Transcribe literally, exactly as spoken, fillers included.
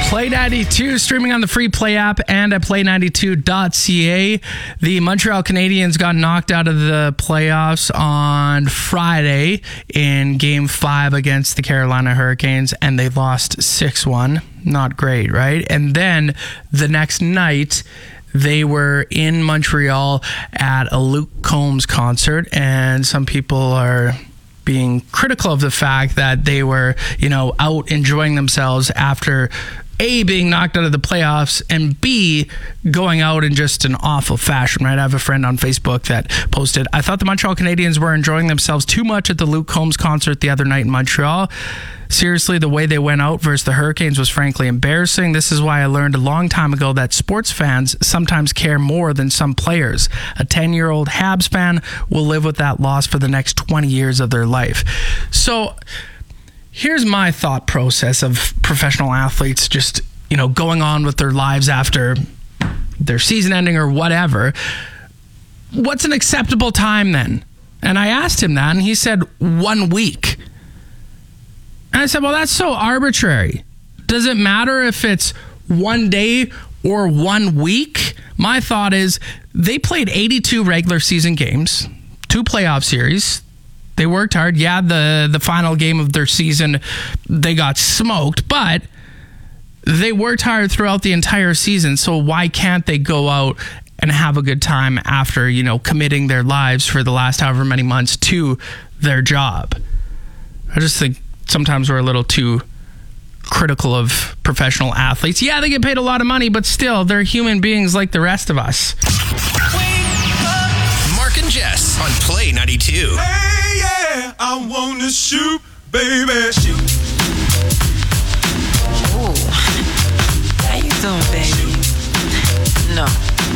Play ninety-two, streaming on the free Play app and at play ninety-two dot c a. The Montreal Canadiens got knocked out of the playoffs on Friday in Game five against the Carolina Hurricanes, and they lost six one. Not great, right? And then the next night, they were in Montreal at a Luke Combs concert, and some people are being critical of the fact that they were, you know, out enjoying themselves after A, being knocked out of the playoffs, and B, going out in just an awful fashion, right? I have a friend on Facebook that posted, I thought the Montreal Canadiens were enjoying themselves too much at the Luke Combs concert the other night in Montreal. Seriously, the way they went out versus the Hurricanes was frankly embarrassing. This is why I learned a long time ago that sports fans sometimes care more than some players. A ten-year-old Habs fan will live with that loss for the next twenty years of their life. So here's my thought process of professional athletes just, you know, going on with their lives after their season ending or whatever. What's an acceptable time then? And I asked him that, and he said one week. And I said, well, that's so arbitrary. Does it matter if it's one day or one week? My thought is they played eighty-two regular season games, two playoff series. They worked hard. Yeah, the, the final game of their season, they got smoked, but they worked hard throughout the entire season. So why can't they go out and have a good time after, you know, committing their lives for the last however many months to their job? I just think sometimes we're a little too critical of professional athletes. Yeah, they get paid a lot of money, but still, they're human beings like the rest of us. Mark and Jess on Play ninety-two. Hey, yeah, I want to shoot, baby. Shoot. Ooh, how you doing, baby? No.